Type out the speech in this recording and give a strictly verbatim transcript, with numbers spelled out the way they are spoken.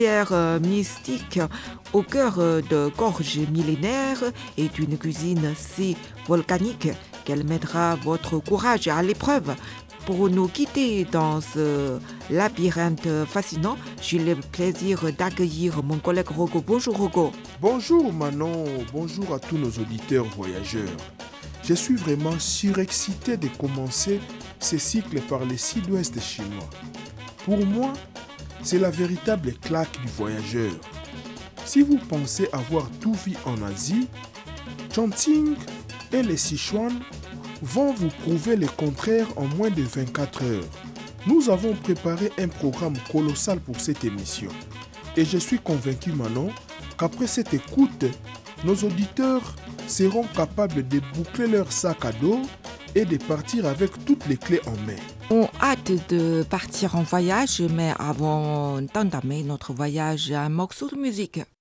Pierre euh, mystique au cœur euh, de gorges millénaires et d'une cuisine si volcanique qu'elle mettra votre courage à l'épreuve. Pour nous quitter dans ce labyrinthe fascinant, j'ai le plaisir d'accueillir mon collègue Rogo. Bonjour Rogo. Bonjour Manon, bonjour à tous nos auditeurs voyageurs. Je suis vraiment surexcité de commencer ce cycle par le sud-ouest chinois. Pour moi, c'est la véritable claque du voyageur. Si vous pensez avoir tout vu en Asie, Chongqing et les Sichuan vont vous prouver le contraire en moins de vingt-quatre heures. Nous avons préparé un programme colossal pour cette émission. Et je suis convaincu, Manon, qu'après cette écoute, nos auditeurs seront capables de boucler leur sac à dos et de partir avec toutes les clés en main. On a hâte de partir en voyage, mais avant d'entamer notre voyage, un morceau de musique.